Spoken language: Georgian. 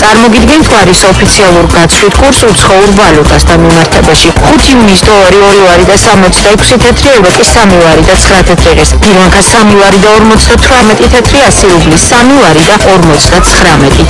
წარმოგიდგენთ გვარის ოფიციალურ გაცვლით კურსს უცხოურ ვალუტასთან მიმართებაში. 5 იუნის დოლარი 2 ლარი და 66 თეთრი, ევრო კი 3 ლარი და 9 თეთრი ღირს. ირლანდია 3 ლარი და 58 თეთრი, 100 რუბლის 3 ლარი და 59